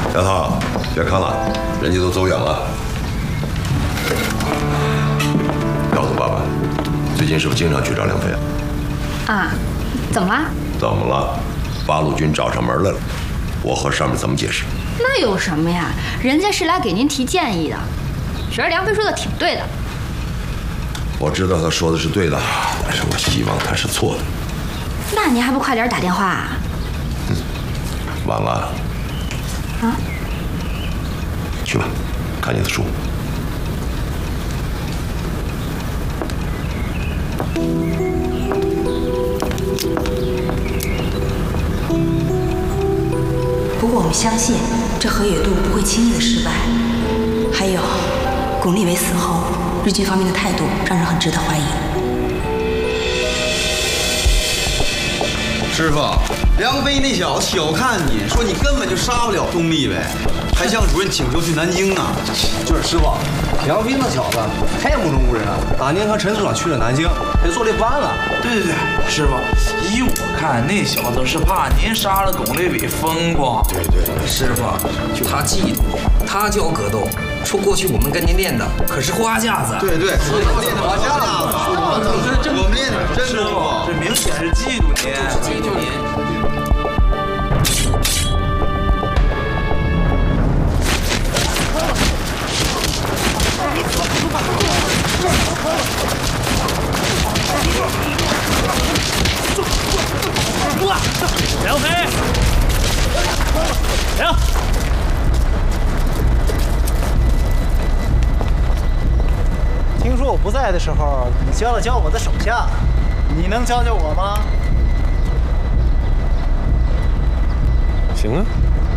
小涛，别看了，人家都走远了。告诉爸爸，最近是不是经常去找梁飞啊？ 啊，怎么了？ 怎么了？八路军找上门来了，我和上面怎么解释？ 那有什么呀？人家是来给您提建议的，觉得梁飞说的挺对的。 我知道他说的是对的，但是我希望他是错的。 那您还不快点打电话啊？ 晚了。 啊？ 去吧，看你的书。 不过我们相信，这河野渡不会轻易的失败。还有，巩立伟死后，日军方面的态度让人很值得怀疑。 师傅，梁飞那小子小看你，说你根本就杀不了董立伟，还向主任请求去南京呢。 就是师傅，梁飞那小子太目中无人了。当年和陈组长去了南京，他就坐立不安了。 对，师傅，依我看，那小子是怕您杀了巩立伟风光。 对， 师傅，他嫉妒，他教格斗，说过去我们跟您练的可是花架子。 对，说你们练的花架子，我们练的是真功夫， 这明显是嫉妒您， 嫉妒您。 梁飞，梁， 听说我不在的时候，你教了教我的手下，你能教教我吗？ 行啊。